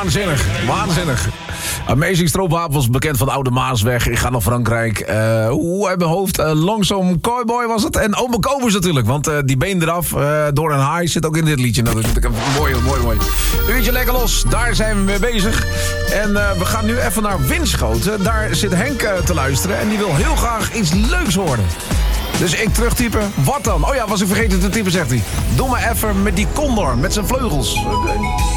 Waanzinnig. Amazing Stroopwafels, bekend van de Oude Maasweg. Ik ga naar Frankrijk. Uit mijn hoofd. Lonesome Cowboy was het. En Ome Kobus natuurlijk. Want die been eraf door een haai zit ook in dit liedje. Nou, dat is mooi. Uurtje lekker los. Daar zijn we mee bezig. En we gaan nu even naar Winschoten. Daar zit Henk te luisteren. En die wil heel graag iets leuks horen. Dus ik terugtypen. Wat dan? Oh ja, was ik vergeten te typen, zegt hij. Doe maar even met die condor, met zijn vleugels. Okay.